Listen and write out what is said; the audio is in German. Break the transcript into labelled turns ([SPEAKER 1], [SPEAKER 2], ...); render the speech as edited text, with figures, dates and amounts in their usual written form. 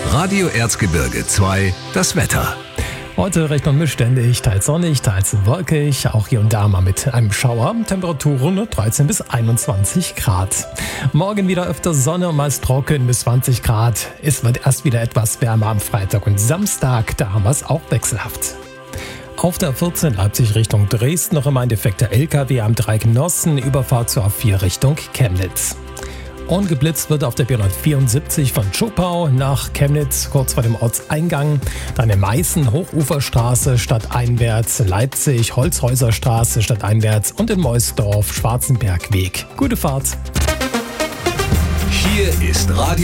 [SPEAKER 1] Radio Erzgebirge 2, das Wetter.
[SPEAKER 2] Heute recht unbeständig, teils sonnig, teils wolkig, auch hier und da mal mit einem Schauer. Temperaturen 13 bis 21 Grad. Morgen wieder öfter Sonne und meist trocken bis 20 Grad. Es wird erst wieder etwas wärmer am Freitag und Samstag, da haben wir es auch wechselhaft. Auf der 14 Leipzig Richtung Dresden noch immer ein defekter LKW am Dreiecknossen, Überfahrt zur A4 Richtung Chemnitz. Und geblitzt wird auf der B174 von Zschopau nach Chemnitz, kurz vor dem Ortseingang. Dann in Meißen, Hochuferstraße stadteinwärts, Leipzig, Holzhäuserstraße stadteinwärts und in Meusdorf, Schwarzenbergweg. Gute Fahrt!
[SPEAKER 1] Hier ist Radio